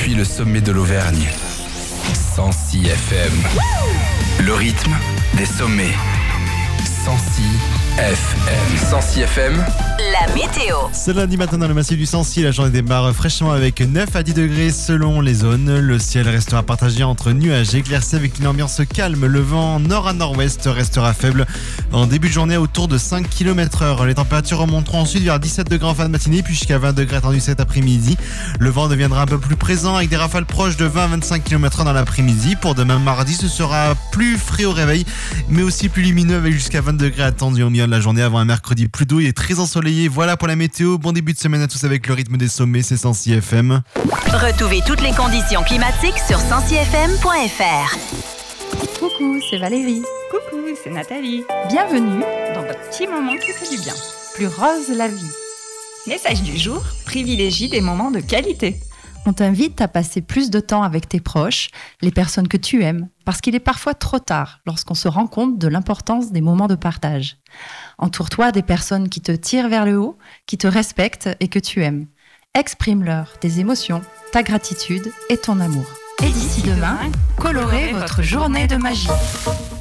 depuis le sommet de l'Auvergne. 106 FM. Le rythme des sommets. 106 FM. 106 FM. La météo. Ce lundi matin dans le massif du Sancy, la journée démarre fraîchement avec 9 à 10 degrés selon les zones. Le ciel restera partagé entre nuages et éclaircies avec une ambiance calme. Le vent nord à nord-ouest restera faible en début de journée autour de 5 km/h. Les températures remonteront ensuite vers 17 degrés en fin de matinée puis jusqu'à 20 degrés attendus cet après-midi. Le vent deviendra un peu plus présent avec des rafales proches de 20 à 25 km/h dans l'après-midi. Pour demain mardi, ce sera plus frais au réveil mais aussi plus lumineux avec jusqu'à 20 degrés attendus au milieu de la journée avant un mercredi plus doux et très ensoleillé. Voilà pour la météo. Bon début de semaine à tous avec le rythme des sommets, c'est 106 FM. Retrouvez toutes les conditions climatiques sur 106fm.fr. Coucou, c'est Valérie. Coucou, c'est Nathalie. Bienvenue Dans votre petit moment qui fait du bien. Plus rose la vie. Message du jour, privilégie des moments de qualité. On t'invite à passer plus de temps avec tes proches, les personnes que tu aimes, parce qu'il est parfois trop tard lorsqu'on se rend compte de l'importance des moments de partage. Entoure-toi des personnes qui te tirent vers le haut, qui te respectent et que tu aimes. Exprime-leur tes émotions, ta gratitude et ton amour. Et d'ici demain, colorez votre journée de magie.